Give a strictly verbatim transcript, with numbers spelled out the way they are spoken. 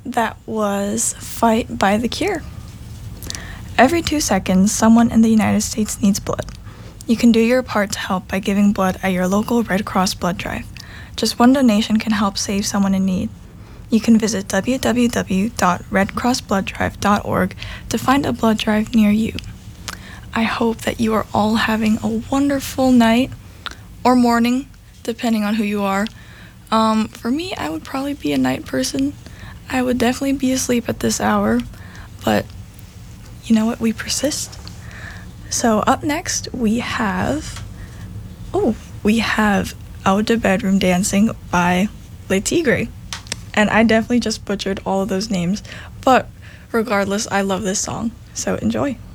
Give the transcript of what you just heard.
That was Fight by The Cure. Every two seconds, someone in the United States needs blood. You can do your part to help by giving blood at your local Red Cross blood drive. Just one donation can help save someone in need. You can visit w w w dot red cross blood drive dot org to find a blood drive near you. I hope that you are all having a wonderful night or morning, depending on who you are. Um, for me, I would probably be a night person. I would definitely be asleep at this hour, but you know what? We persist. So up next, we have, oh, we have Out to Bedroom Dancing by Le Tigre. And I definitely just butchered all of those names, but regardless, I love this song, so enjoy.